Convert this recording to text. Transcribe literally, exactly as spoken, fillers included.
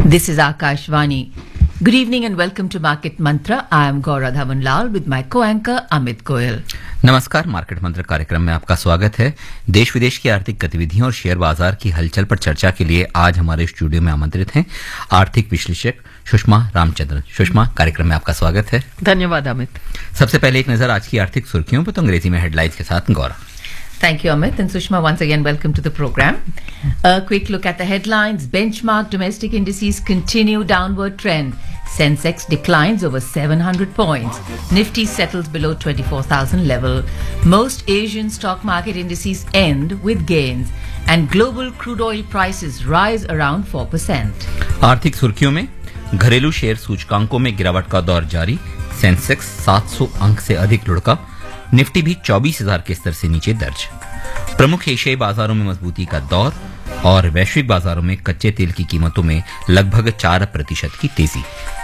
This is Akashvani. Good evening and welcome to Market Mantra. I am Gaura Dhawanlal with my co-anchor Amit Goyal. नमस्कार, market मंत्र कार्यक्रम में आपका स्वागत है। देश विदेश की आर्थिक गतिविधियों और शेयर बाजार की हलचल पर चर्चा के लिए आज हमारे स्टूडियो में आमंत्रित हैं आर्थिक विश्लेषक सुषमा रामचंद्रन। सुषमा, कार्यक्रम में आपका स्वागत है। धन्यवाद अमित। सबसे पहले एक नजर आज की आर्थिक सुर्खियों पर, तो अंग्रेजी में हेडलाइंस के साथ Gaura. Thank you, Amit. And Sushma, once again, welcome to the program. A quick look at the headlines. Benchmark domestic indices continue downward trend. Sensex declines over seven hundred points. Nifty settles below twenty-four thousand level. Most Asian stock market indices end with gains. And global crude oil prices rise around four percent. आर्थिक सुर्खियों में घरेलू share सूचकांकों में गिरावट का दौर जारी। सेंसेक्स सात सौ अंक से अधिक लुढ़का। निफ्टी भी चौबीस हजार के स्तर से नीचे दर्ज। प्रमुख एशियाई बाजारों में मजबूती का दौर और वैश्विक बाजारों में कच्चे तेल की कीमतों में लगभग चार प्रतिशत की तेजी।